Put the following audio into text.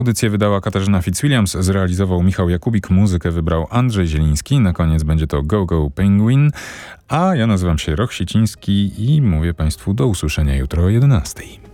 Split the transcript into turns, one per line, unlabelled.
Audycję wydała Katarzyna Fitzwilliams, zrealizował Michał Jakubik, muzykę wybrał Andrzej Zieliński, na koniec będzie to Go Go Penguin, a ja nazywam się Roch Siciński i mówię Państwu do usłyszenia jutro o 11:00.